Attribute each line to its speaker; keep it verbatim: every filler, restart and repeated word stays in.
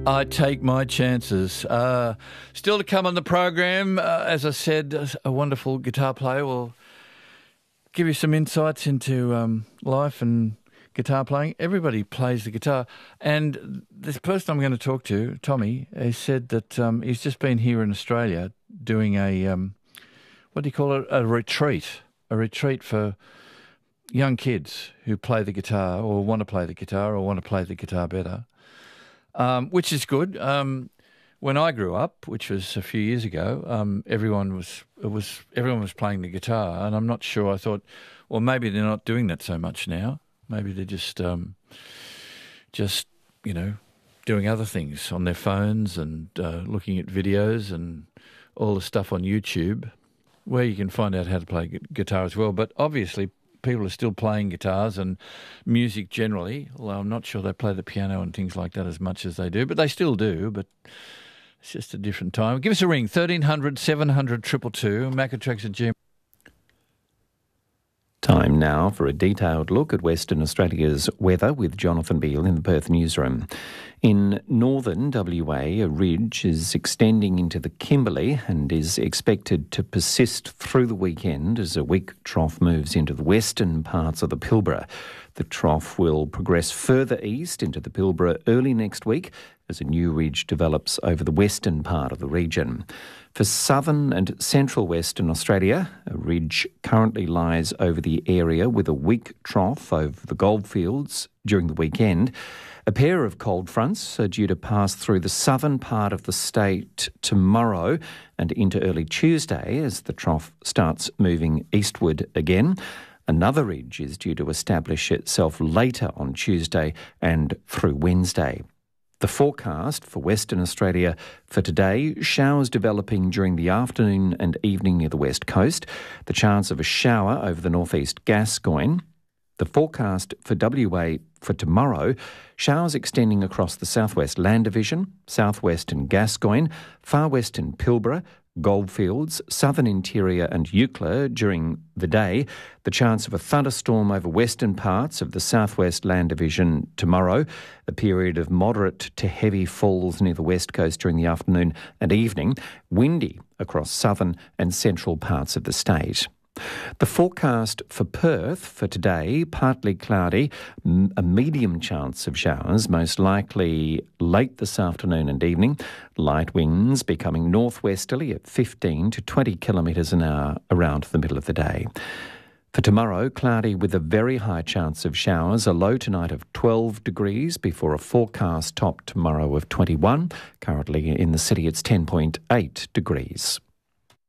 Speaker 1: I take my chances. Uh, still to come on the program, uh, as I said, a wonderful guitar player will give you some insights into um, life and guitar playing. Everybody plays the guitar. And this person I'm going to talk to, Tommy, he said that um, he's just been here in Australia doing a, um, what do you call it, a retreat, a retreat for young kids who play the guitar or want to play the guitar or want to play the guitar better. Um, which is good. Um, when I grew up, which was a few years ago, um, everyone was it was everyone was playing the guitar, and I'm not sure. I thought, well, maybe they're not doing that so much now. Maybe they're just um, just you know doing other things on their phones and uh, looking at videos and all the stuff on YouTube, where you can find out how to play gu- guitar as well. But obviously, people are still playing guitars and music generally, although I'm not sure they play the piano and things like that as much as they do, but they still do, but it's just a different time. Give us a ring, thirteen hundred, seven hundred, two two two, Macatrax at Gmail.
Speaker 2: Time now for a detailed look at Western Australia's weather with Jonathan Beale in the Perth newsroom. In northern W A, a ridge is extending into the Kimberley and is expected to persist through the weekend as a weak trough moves into the western parts of the Pilbara. The trough will progress further east into the Pilbara early next week as a new ridge develops over the western part of the region. For southern and central Western Australia, a ridge currently lies over the area with a weak trough over the goldfields during the weekend. A pair of cold fronts are due to pass through the southern part of the state tomorrow and into early Tuesday as the trough starts moving eastward again. Another ridge is due to establish itself later on Tuesday and through Wednesday. The forecast for Western Australia for today, showers developing during the afternoon and evening near the west coast, the chance of a shower over the northeast Gascoyne. The forecast for W A for tomorrow, showers extending across the southwest Land Division, southwestern Gascoyne, far western Pilbara, Goldfields, southern interior and Eucla during the day. The chance of a thunderstorm over western parts of the southwest Land Division tomorrow. A period of moderate to heavy falls near the west coast during the afternoon and evening. Windy across southern and central parts of the state. The forecast for Perth for today, partly cloudy, m- a medium chance of showers, most likely late this afternoon and evening. Light winds becoming northwesterly at fifteen to twenty kilometres an hour around the middle of the day. For tomorrow, cloudy with a very high chance of showers, a low tonight of twelve degrees before a forecast top tomorrow of twenty-one. Currently in the city it's ten point eight degrees.